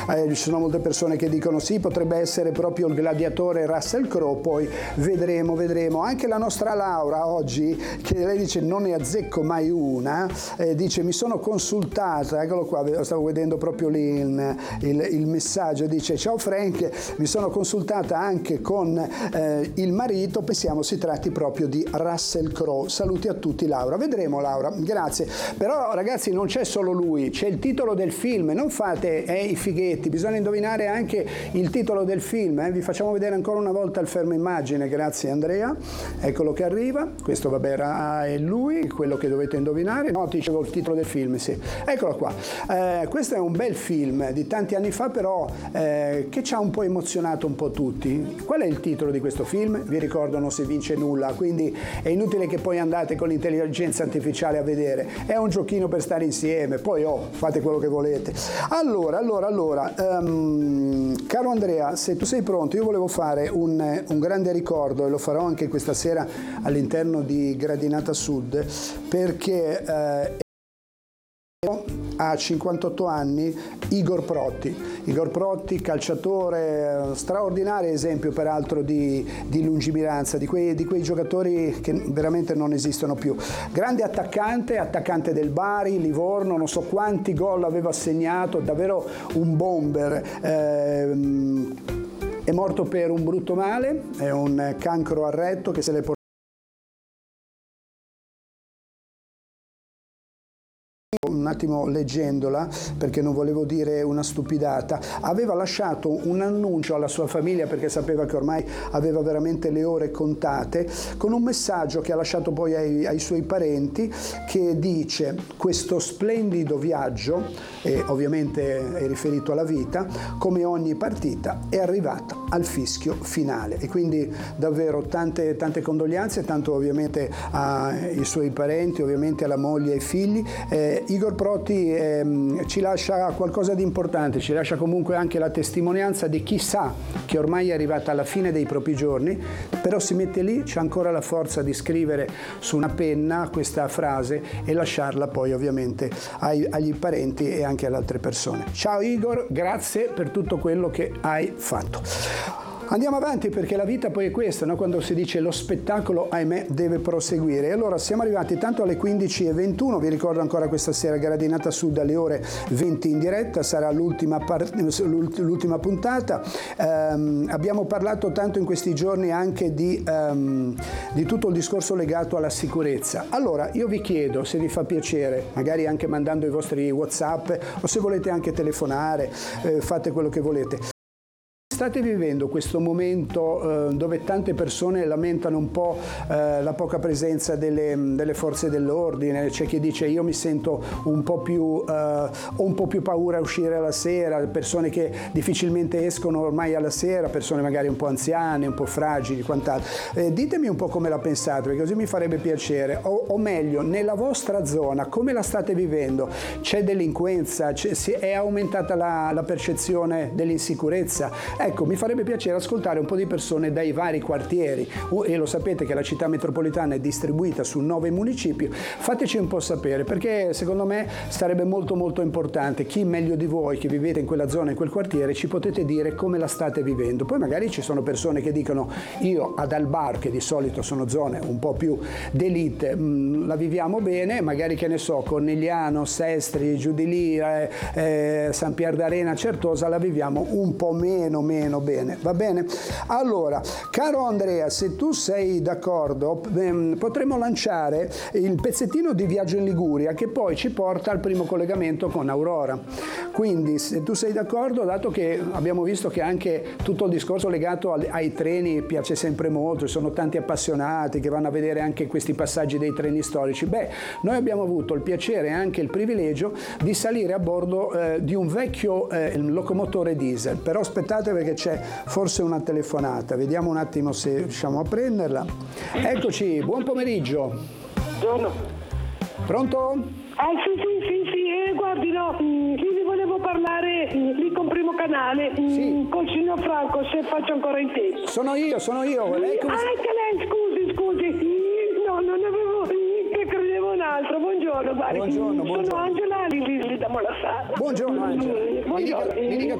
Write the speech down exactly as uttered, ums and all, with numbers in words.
eh, ci sono molte persone che dicono sì, potrebbe essere proprio il gladiatore Russell Crowe, poi vedremo, vedremo. Anche la nostra Laura oggi, che lei dice non ne azzecco mai una, eh, dice mi sono consultata, eccolo qua, stavo vedendo proprio lì il, il, il messaggio, dice ciao Frank, mi sono consultata anche con eh, il marito, pensiamo si tratti proprio di Russell Crowe. Saluti a tutti Laura. Vedremo Laura, grazie. Però ragazzi non c'è solo lui, c'è il titolo del film, non fate eh, i fighetti, bisogna indovinare anche il titolo del film. Eh. Vi facciamo vedere ancora una volta il fermo immagine, grazie Andrea, eccolo che arriva, questo vabbè era è lui, quello che dovete indovinare, no ti dicevo il titolo del film, sì, eccolo qua. Eh, questo è un bel film di tanti anni fa però eh, che ci ha un po' emozionato un po' tutti. Qual è il titolo di questo film? Vi ricordo non si vince nulla, quindi è inutile che poi andate con l'intelligenza artificiale a vedere, è un giochino per stare insieme, poi oh, fate quello che volete. Allora, allora, allora, um, caro Andrea, se tu sei pronto, io volevo fare un, un grande ricordo e lo farò anche questa sera all'interno di Gradinata Sud, perché eh, ha cinquantotto anni Igor Protti. Igor Protti, calciatore, straordinario esempio peraltro di, di lungimiranza, di quei, di quei giocatori che veramente non esistono più. Grande attaccante, attaccante del Bari, Livorno, non so quanti gol aveva segnato, davvero un bomber. Eh, è morto per un brutto male, è un cancro al retto che se l'è portato. Un attimo leggendola, perché non volevo dire una stupidata, aveva lasciato un annuncio alla sua famiglia, perché sapeva che ormai aveva veramente le ore contate, con un messaggio che ha lasciato poi ai, ai suoi parenti, che dice: questo splendido viaggio, e ovviamente è riferito alla vita, come ogni partita è arrivata al fischio finale. E quindi davvero tante, tante condoglianze, tanto ovviamente ai suoi parenti, ovviamente alla moglie e ai figli. eh, Igor Protti eh, ci lascia qualcosa di importante, ci lascia comunque anche la testimonianza di chi sa che ormai è arrivata alla fine dei propri giorni, però si mette lì, c'è ancora la forza di scrivere su una penna questa frase e lasciarla poi ovviamente ai, agli parenti e anche alle altre persone. Ciao Igor, grazie per tutto quello che hai fatto. Andiamo avanti perché la vita poi è questa, no? Quando si dice lo spettacolo, ahimè, deve proseguire. E allora siamo arrivati tanto alle quindici e ventuno, vi ricordo ancora questa sera Gradinata Sud alle ore venti in diretta, sarà l'ultima, part- l'ultima puntata. Um, abbiamo parlato tanto in questi giorni anche di, um, di tutto il discorso legato alla sicurezza. Allora io vi chiedo, se vi fa piacere, magari anche mandando i vostri WhatsApp o se volete anche telefonare, eh, fate quello che volete. State vivendo questo momento eh, dove tante persone lamentano un po' eh, la poca presenza delle, delle forze dell'ordine, c'è chi dice io mi sento un po' più, eh, ho un po' più paura a uscire alla sera, persone che difficilmente escono ormai alla sera, persone magari un po' anziane, un po' fragili, quant'altro. Eh, ditemi un po' come la pensate, perché così mi farebbe piacere, o, o meglio, nella vostra zona, come la state vivendo? C'è delinquenza? C'è, è aumentata la, la percezione dell'insicurezza? Ecco, mi farebbe piacere ascoltare un po' di persone dai vari quartieri, e lo sapete che la città metropolitana è distribuita su nove municipi, fateci un po' sapere, perché secondo me sarebbe molto molto importante. Chi meglio di voi che vivete in quella zona, in quel quartiere, ci potete dire come la state vivendo. Poi magari ci sono persone che dicono io ad Albar, che di solito sono zone un po' più d'elite, mh, la viviamo bene, magari che ne so, Cornigliano, Sestri, giù di lì, eh, eh, San Pier d'Arena, Certosa la viviamo un po' meno meno bene, va bene? Allora, caro Andrea, se tu sei d'accordo, ehm, potremmo lanciare il pezzettino di Viaggio in Liguria che poi ci porta al primo collegamento con Aurora. Quindi, se tu sei d'accordo, dato che abbiamo visto che anche tutto il discorso legato ai, ai treni piace sempre molto, ci sono tanti appassionati che vanno a vedere anche questi passaggi dei treni storici, beh, noi abbiamo avuto il piacere e anche il privilegio di salire a bordo eh, di un vecchio eh, locomotore diesel, però aspettate perché c'è forse una telefonata, vediamo un attimo se riusciamo a prenderla. Eccoci, buon pomeriggio. Buongiorno. Pronto? Ah sì sì sì sì, eh, guardi no, io vi volevo parlare lì con Primo Canale, sì. Col signor Franco, se faccio ancora in tempo. Sono io, sono io. Lei come... Ah, anche lei, scusi, scusi, no, non avevo, che credevo un altro. Buongiorno, guardi. Buongiorno, Sono buongiorno. Angela, lì, lì da Molassana. Buongiorno Angela. Buongiorno. Mi dica, mi dica